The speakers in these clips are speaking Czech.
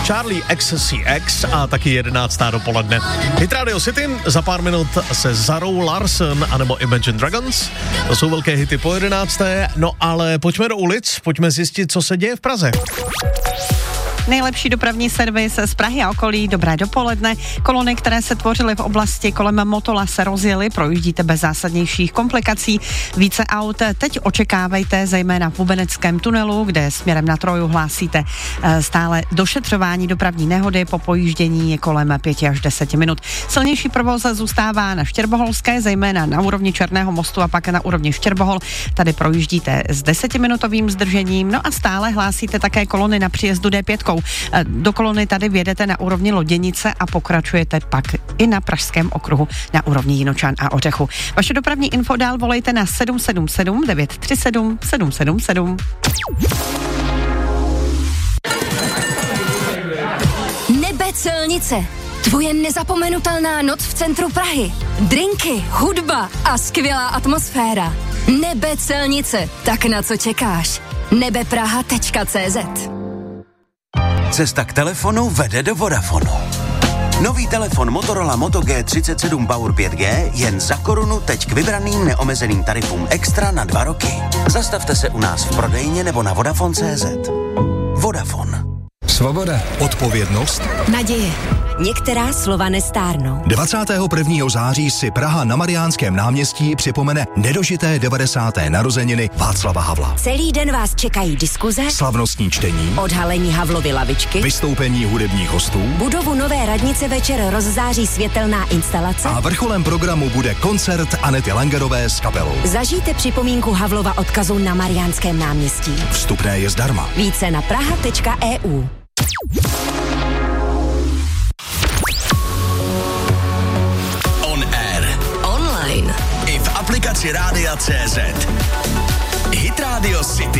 Charlie XCX a taky 11. dopoledne. Hit Radio City, za pár minut se Zarou Larsen anebo Imagine Dragons. To jsou velké hity po 11. No ale pojďme do ulic, pojďme zjistit, co se děje v Praze. Nejlepší dopravní servis z Prahy a okolí, dobré dopoledne. Kolony, které se tvořily v oblasti kolem Motola, se rozjely, projíždíte bez zásadnějších komplikací. Více aut teď očekávejte, zejména v Bubeneckém tunelu, kde směrem na Troju hlásíte stále došetřování dopravní nehody, po pojíždění je kolem 5 až 10 minut. Silnější provoz zůstává na Štěrboholské, zejména na úrovni Černého mostu a pak na úrovni Štěrbohol. Tady projíždíte s 10minutovým zdržením, no a stále hlásíte také kolony na příjezdu D5. Do kolony tady vjedete na úrovni Loděnice a pokračujete pak i na Pražském okruhu na úrovni Jinočan a Ořechu. Vaše dopravní info dál volejte na 777 937 777. Nebe celnice. Tvoje nezapomenutelná noc v centru Prahy. Drinky, hudba a skvělá atmosféra. Nebe celnice. Tak na co čekáš? nebepraha.cz. Cesta k telefonu vede do Vodafonu. Nový telefon Motorola Moto G37 Power 5G jen za korunu teď k vybraným neomezeným tarifům extra na 2 roky. Zastavte se u nás v prodejně nebo na Vodafone.cz. Vodafone. Svoboda, odpovědnost, naděje. Některá slova nestárnou. 21. září si Praha na Mariánském náměstí připomene nedožité 90. narozeniny Václava Havla. Celý den vás čekají diskuze, Slavnostní čtení, odhalení Havlovy lavičky, vystoupení hudebních hostů, budovu Nové radnice večer rozzáří světelná instalace a vrcholem programu bude koncert Anety Langerové s kapelou. Zažijte připomínku Havlova odkazu na Mariánském náměstí. Vstupné je zdarma. Více na praha.eu. Online i v aplikaci Rádia.cz. Hit Radio City.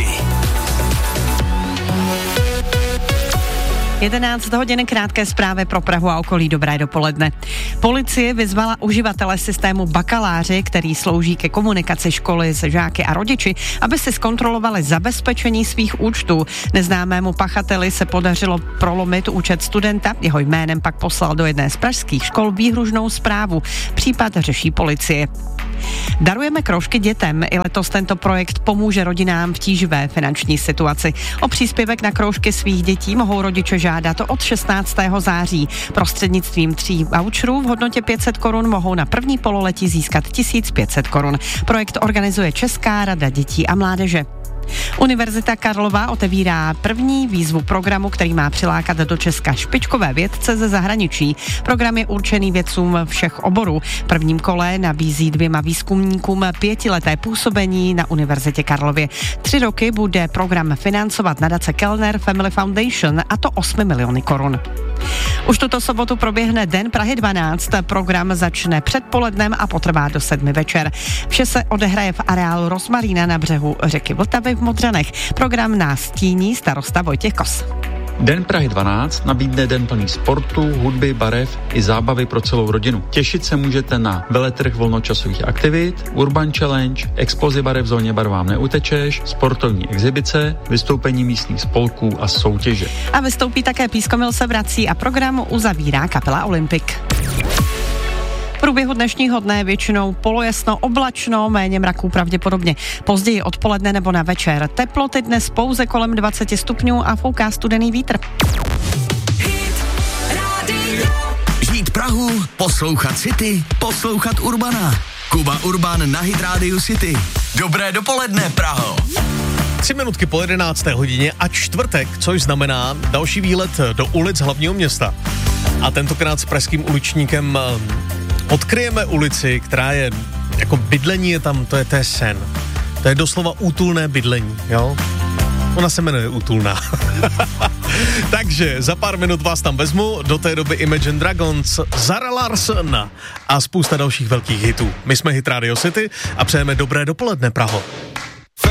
11 hodin, krátké zprávy pro Prahu a okolí, dobré dopoledne. Policie vyzvala uživatele systému Bakaláři, který slouží ke komunikaci školy se žáky a rodiči, aby si zkontrolovali zabezpečení svých účtů. Neznámému pachateli se podařilo prolomit účet studenta, jeho jménem pak poslal do jedné z pražských škol výhružnou zprávu. Případ řeší policie. Darujeme kroužky dětem. I letos tento projekt pomůže rodinám v tíživé finanční situaci. O příspěvek na kroužky svých dětí mohou rodiče žádat od 16. září. Prostřednictvím 3 voucherů v hodnotě 500 korun mohou na první pololetí získat 1500 korun. Projekt organizuje Česká rada dětí a mládeže. Univerzita Karlova otevírá první výzvu programu, který má přilákat do Česka špičkové vědce ze zahraničí. Program je určený vědcům všech oborů. V prvním kole nabízí 2 výzkumníkům 5leté působení na Univerzitě Karlově. 3 roky bude program financovat nadace Kellner Family Foundation, a to 8 miliony korun. Už tuto sobotu proběhne Den Prahy 12. Program začne předpolednem a potrvá do 7 večer. Vše se odehraje v areálu Rozmarína na břehu řeky Vltavy v Modřanech. Program nás stíní starosta Vojtěch Kos. Den Prahy 12 nabídne den plný sportu, hudby, barev i zábavy pro celou rodinu. Těšit se můžete na veletrh volnočasových aktivit, Urban Challenge, explozi barev v zóně Bar vám neutečeš, sportovní exibice, vystoupení místních spolků a soutěže. A vystoupí také Pískomil se vrací a program uzavírá kapela Olympic. V průběhu dnešního dne většinou polojasno, oblačno, méně mraků pravděpodobně později odpoledne nebo na večer. Teploty dnes pouze kolem 20 stupňů a fouká studený vítr. Žít Prahu, poslouchat City, poslouchat Urbana. Kuba Urban na Hit Radio City. Dobré dopoledne, Praho. 3 minutky po 11. hodině a čtvrtek, což znamená další výlet do ulic hlavního města. A tentokrát s pražským uličníkem odkryjeme ulici, která je jako bydlení, je tam, to je sen. To je doslova útulné bydlení, jo? Ona se jmenuje Útulná. Takže za pár minut vás tam vezmu, do té doby Imagine Dragons, Zara Larsen a spousta dalších velkých hitů. My jsme Hit Radio City a přejeme dobré dopoledne, Praho.